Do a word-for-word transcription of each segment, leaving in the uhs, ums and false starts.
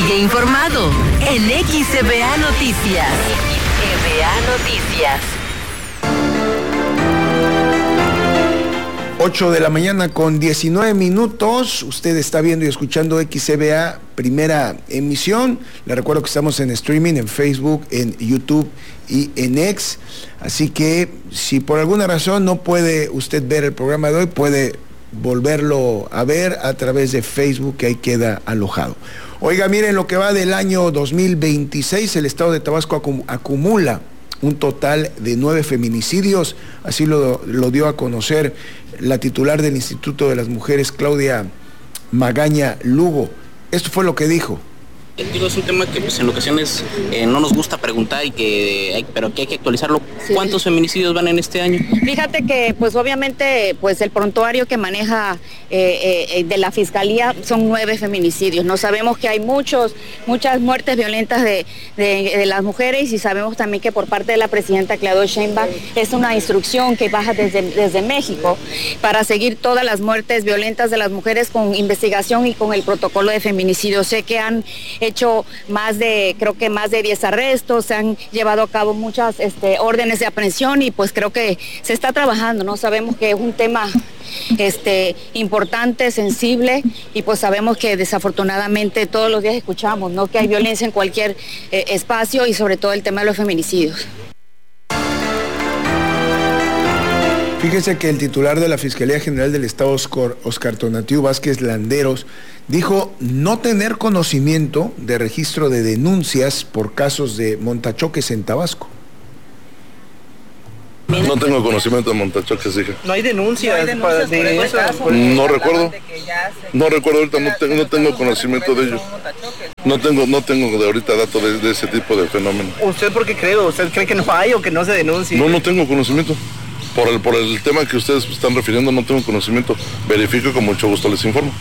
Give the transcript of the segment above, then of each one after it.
Sigue informado en X E B A Noticias. X E B A Noticias. ocho de la mañana con diecinueve minutos. Usted está viendo y escuchando X E B A, primera emisión. Le recuerdo que estamos en streaming, en Facebook, en YouTube y en X. Así que si por alguna razón no puede usted ver el programa de hoy, puede volverlo a ver a través de Facebook, que ahí queda alojado. Oiga, miren, lo que va del año dos mil veintiséis, el estado de Tabasco acum- acumula un total de nueve feminicidios. Así lo, lo dio a conocer la titular del Instituto de las Mujeres, Claudia Magaña Lugo. Esto fue lo que dijo. Digo, es un tema que pues en ocasiones eh, no nos gusta preguntar y que hay, pero que hay que actualizarlo. Sí. ¿Cuántos feminicidios van en este año? Fíjate que pues obviamente pues el prontuario que maneja eh, eh, de la Fiscalía son nueve feminicidios. No sabemos que hay muchos, muchas muertes violentas de, de, de las mujeres, y sabemos también que por parte de la presidenta Claudia Sheinbaum es una instrucción que baja desde, desde México para seguir todas las muertes violentas de las mujeres con investigación y con el protocolo de feminicidio. Sé que han hecho más de, creo que más de diez arrestos, se han llevado a cabo muchas este, órdenes de aprehensión, y pues creo que se está trabajando, ¿no? Sabemos que es un tema este, importante, sensible, y pues sabemos que desafortunadamente todos los días escuchamos, ¿no?, que hay violencia en cualquier eh, espacio, y sobre todo el tema de los feminicidios. Fíjese que el titular de la Fiscalía General del Estado, Oscar, Oscar Tonatiuh Vázquez Landeros, dijo no tener conocimiento de registro de denuncias por casos de montachoques en Tabasco. No tengo conocimiento de montachoques, hija. No hay denuncias, no hay denuncias de, de eso. Caso, no recuerdo. No recuerdo ahorita, no tengo, no tengo conocimiento de ello. No tengo, no tengo de ahorita datos de, de ese tipo de fenómeno. ¿Usted por qué cree? ¿Usted cree que no hay o que no se denuncia? No, no tengo conocimiento. Por el, por el tema que ustedes están refiriendo, no tengo conocimiento. Verifico y con mucho gusto les informo.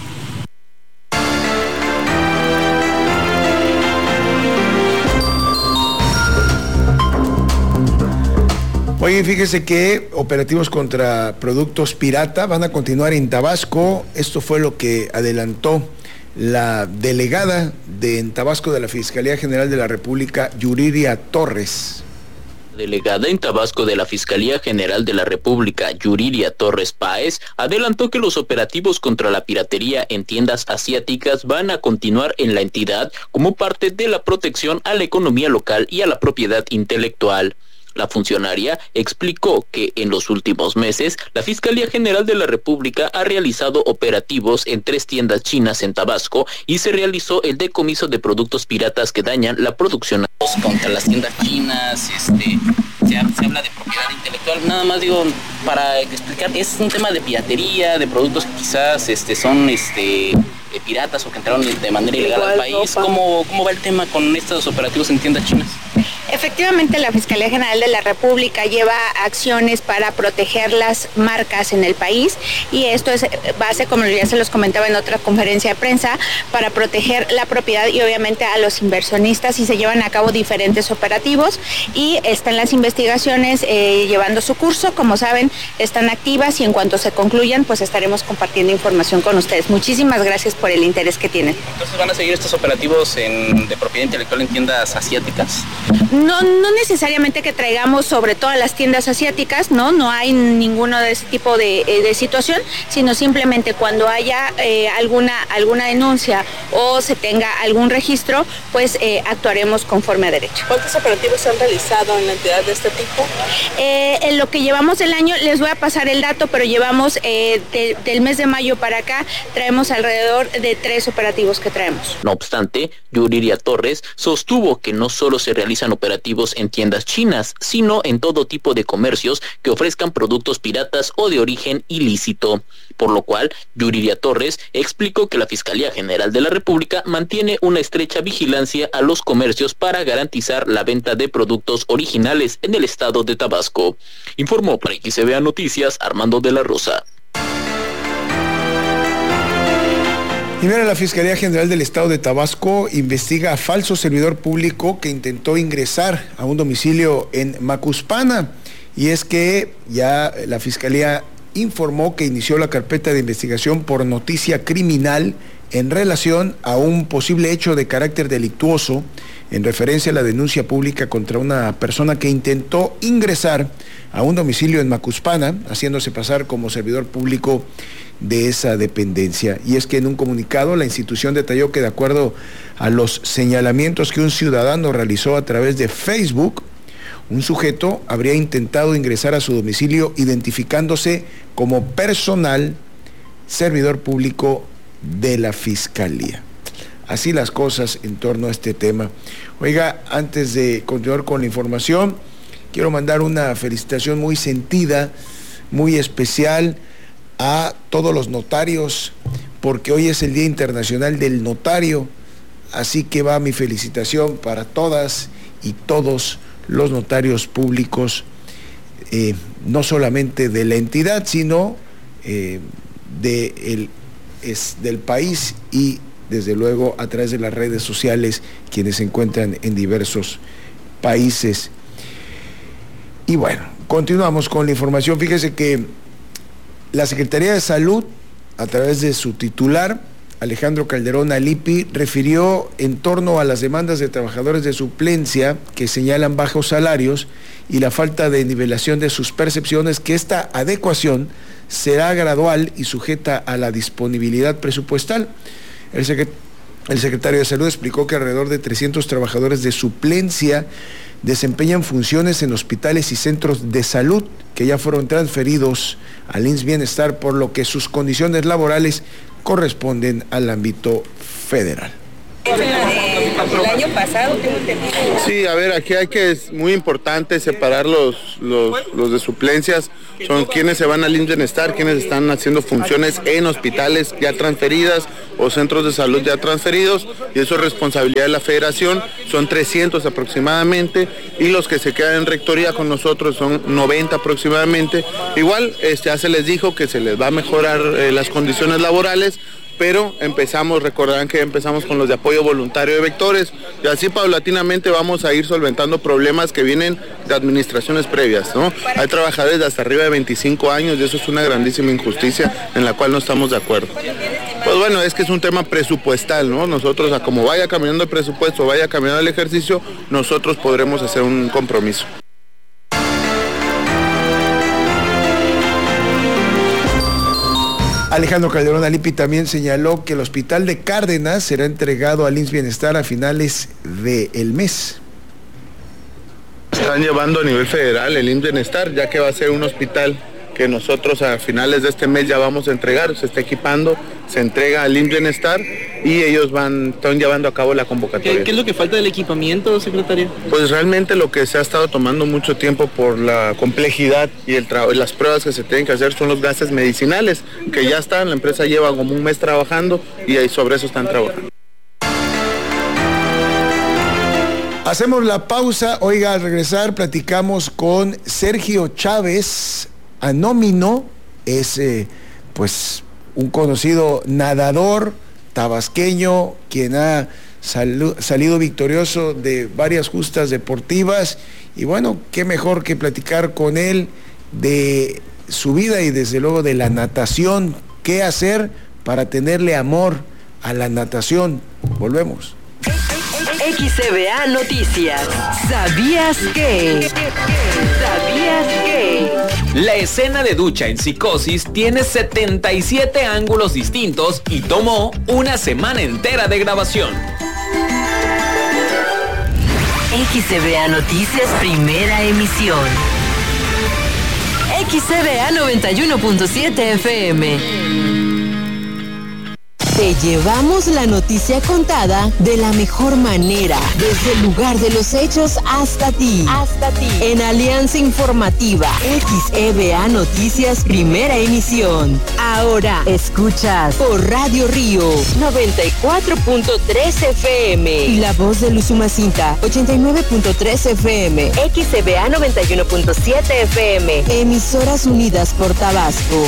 Oye, fíjese que operativos contra productos pirata van a continuar en Tabasco. Esto fue lo que adelantó la delegada de en Tabasco de la Fiscalía General de la República, Yuriria Torres. Delegada en Tabasco de la Fiscalía General de la República, Yuriria Torres Páez, adelantó que los operativos contra la piratería en tiendas asiáticas van a continuar en la entidad como parte de la protección a la economía local y a la propiedad intelectual. La funcionaria explicó que en los últimos meses la Fiscalía General de la República ha realizado operativos en tres tiendas chinas en Tabasco y se realizó el decomiso de productos piratas que dañan la producción. Contra las tiendas chinas, este, se, ha, se habla de propiedad intelectual. Nada más digo, para explicar, es un tema de piratería, de productos que quizás este, son este, piratas o que entraron de manera ilegal al país. ¿Cómo, ¿Cómo va el tema con estos operativos en tiendas chinas? Efectivamente, la Fiscalía General de la República lleva acciones para proteger las marcas en el país, y esto es base, como ya se los comentaba en otra conferencia de prensa, para proteger la propiedad y obviamente a los inversionistas, y se llevan a cabo diferentes operativos y están las investigaciones eh, llevando su curso. Como saben, están activas y en cuanto se concluyan, pues estaremos compartiendo información con ustedes. Muchísimas gracias por el interés que tienen. Entonces, ¿van a seguir estos operativos en, de propiedad intelectual en tiendas asiáticas? No, no necesariamente que traigamos sobre todas las tiendas asiáticas, no, no hay ninguno de ese tipo de, de situación, sino simplemente cuando haya eh, alguna, alguna denuncia o se tenga algún registro, pues eh, actuaremos conforme a derecho. ¿Cuántos operativos se han realizado en la entidad de este tipo? Eh, en lo que llevamos del año, les voy a pasar el dato, pero llevamos eh, de, del mes de mayo para acá, traemos alrededor de tres operativos que traemos. No obstante, Yuriria Torres sostuvo que no solo se realizan operativos operativos en tiendas chinas, sino en todo tipo de comercios que ofrezcan productos piratas o de origen ilícito. Por lo cual, Yuriria Torres explicó que la Fiscalía General de la República mantiene una estrecha vigilancia a los comercios para garantizar la venta de productos originales en el estado de Tabasco. Informó para X E B A Noticias Armando de la Rosa. Y mira, la Fiscalía General del Estado de Tabasco investiga a falso servidor público que intentó ingresar a un domicilio en Macuspana. Y es que ya la Fiscalía informó que inició la carpeta de investigación por noticia criminal en relación a un posible hecho de carácter delictuoso en referencia a la denuncia pública contra una persona que intentó ingresar a un domicilio en Macuspana, haciéndose pasar como servidor público de esa dependencia. Y es que en un comunicado la institución detalló que de acuerdo a los señalamientos que un ciudadano realizó a través de Facebook, un sujeto habría intentado ingresar a su domicilio identificándose como personal servidor público de la Fiscalía. Así las cosas en torno a este tema. Oiga, antes de continuar con la información, quiero mandar una felicitación muy sentida, muy especial a todos los notarios, porque hoy es el Día Internacional del Notario, así que va mi felicitación para todas y todos los notarios públicos, eh, no solamente de la entidad, sino eh, de el, es, del país y desde luego a través de las redes sociales, quienes se encuentran en diversos países. Y bueno, continuamos con la información. Fíjese que la Secretaría de Salud, a través de su titular, Alejandro Calderón Alipi, refirió en torno a las demandas de trabajadores de suplencia que señalan bajos salarios y la falta de nivelación de sus percepciones, que esta adecuación será gradual y sujeta a la disponibilidad presupuestal. El, secret- el secretario de Salud explicó que alrededor de trescientos trabajadores de suplencia desempeñan funciones en hospitales y centros de salud que ya fueron transferidos al I M S S Bienestar, por lo que sus condiciones laborales corresponden al ámbito federal. El año pasado tengo entendido. Sí, a ver, aquí hay que, es muy importante separar los, los, los de suplencias, son quienes se van al I M S S Bienestar, quienes están haciendo funciones en hospitales ya transferidas o centros de salud ya transferidos, y eso es responsabilidad de la federación, son trescientos aproximadamente, y los que se quedan en rectoría con nosotros son noventa aproximadamente. Igual, este, ya se les dijo que se les va a mejorar eh, las condiciones laborales, pero empezamos, recordarán que empezamos con los de apoyo voluntario de vectores, y así paulatinamente vamos a ir solventando problemas que vienen de administraciones previas, ¿no? Hay trabajadores de hasta arriba de veinticinco años y eso es una grandísima injusticia en la cual no estamos de acuerdo. Pues bueno, es que es un tema presupuestal, ¿no? Nosotros, a como vaya caminando el presupuesto, vaya caminando el ejercicio, nosotros podremos hacer un compromiso. Alejandro Calderón Alipi también señaló que el hospital de Cárdenas será entregado al I M S S Bienestar a finales del mes. Están llevando a nivel federal el I M S S Bienestar, ya que va a ser un hospital que nosotros a finales de este mes ya vamos a entregar, se está equipando, se entrega al I M S S Bienestar y ellos van, están llevando a cabo la convocatoria. ¿Qué, qué es lo que falta del equipamiento, secretario? Pues realmente lo que se ha estado tomando mucho tiempo por la complejidad y el tra- las pruebas que se tienen que hacer son los gases medicinales, que ya están, la empresa lleva como un mes trabajando y ahí sobre eso están trabajando. Hacemos la pausa. Oiga, al regresar platicamos con Sergio Chávez Anómino, es eh, pues un conocido nadador tabasqueño, quien ha salu- salido victorioso de varias justas deportivas, y bueno, qué mejor que platicar con él de su vida y desde luego de la natación, qué hacer para tenerle amor a la natación. Volvemos. X C B A Noticias. ¿Sabías que? ¿Sabías que? La escena de ducha en Psicosis tiene setenta y siete ángulos distintos y tomó una semana entera de grabación. X C B A Noticias, primera emisión. X C B A noventa y uno punto siete F M. Te llevamos la noticia contada de la mejor manera, desde el lugar de los hechos hasta ti. Hasta ti. En Alianza Informativa, X E B A Noticias, primera emisión. Ahora escuchas por Radio Río noventa y cuatro punto tres F M y La Voz de Luzumacinta ochenta y nueve punto tres F M. X E B A noventa y uno punto siete F M. Emisoras unidas por Tabasco.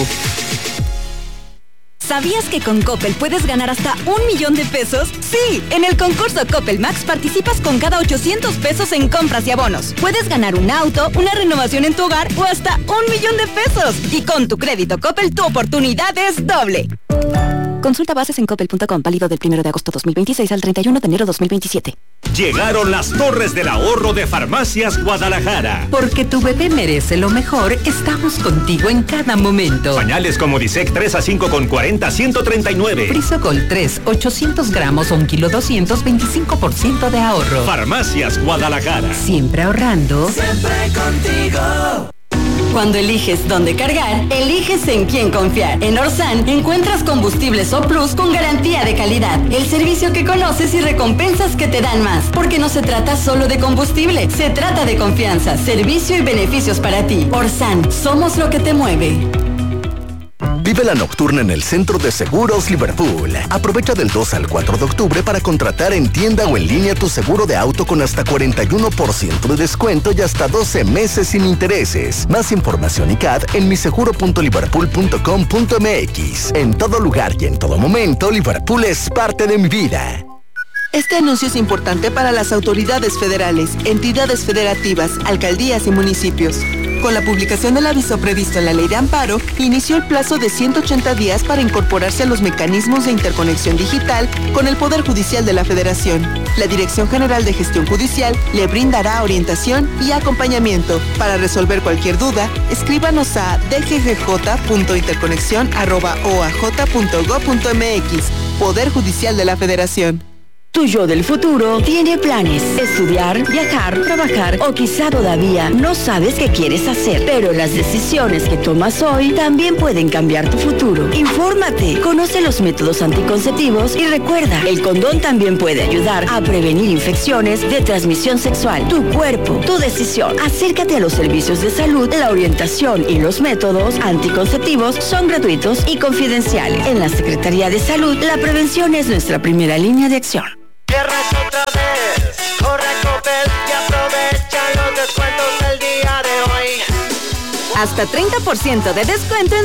¿Sabías que con Coppel puedes ganar hasta un millón de pesos? Sí, en el concurso Coppel Max participas con cada ochocientos pesos en compras y abonos. Puedes ganar un auto, una renovación en tu hogar o hasta un millón de pesos. Y con tu crédito Coppel tu oportunidad es doble. Consulta bases en coppel punto com, válido del primero de agosto dos mil veintiséis al treinta y uno de enero dos mil veintisiete. Llegaron las torres del ahorro de Farmacias Guadalajara. Porque tu bebé merece lo mejor, estamos contigo en cada momento. Pañales como Disec tres a cinco con cuarenta, ciento treinta y nueve. Frisocol tres, ochocientos gramos o un kilo doscientos, veinticinco por ciento de ahorro. Farmacias Guadalajara. Siempre ahorrando. Siempre contigo. Cuando eliges dónde cargar, eliges en quién confiar. En Orsan encuentras combustibles O Plus con garantía de calidad. El servicio que conoces y recompensas que te dan más. Porque no se trata solo de combustible, se trata de confianza, servicio y beneficios para ti. Orsan, somos lo que te mueve. Vive la nocturna en el Centro de Seguros Liverpool. Aprovecha del dos al cuatro de octubre para contratar en tienda o en línea tu seguro de auto con hasta cuarenta y uno por ciento de descuento y hasta doce meses sin intereses. Más información y C A D en miseguro punto liverpool punto com punto m x. En todo lugar y en todo momento, Liverpool es parte de mi vida. Este anuncio es importante para las autoridades federales, entidades federativas, alcaldías y municipios. Con la publicación del aviso previsto en la Ley de Amparo, inició el plazo de ciento ochenta días para incorporarse a los mecanismos de interconexión digital con el Poder Judicial de la Federación. La Dirección General de Gestión Judicial le brindará orientación y acompañamiento. Para resolver cualquier duda, escríbanos a d g g j punto interconexión arroba o a j punto gob punto m x. Poder Judicial de la Federación. Tu yo del futuro tiene planes. Estudiar, viajar, trabajar o quizá todavía no sabes qué quieres hacer. Pero las decisiones que tomas hoy también pueden cambiar tu futuro. Infórmate, conoce los métodos anticonceptivos y recuerda, el condón también puede ayudar a prevenir infecciones de transmisión sexual. Tu cuerpo, tu decisión. Acércate a los servicios de salud. La orientación y los métodos anticonceptivos son gratuitos y confidenciales. En la Secretaría de Salud, la prevención es nuestra primera línea de acción. Viernes otra vez, corre Coppel y aprovecha los descuentos del día de hoy. Hasta treinta por ciento de descuento en